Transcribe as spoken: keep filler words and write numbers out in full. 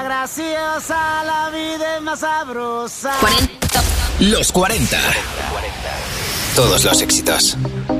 más graciosa, la vida es más sabrosa. cuarenta. Los cuarenta. Todos los éxitos.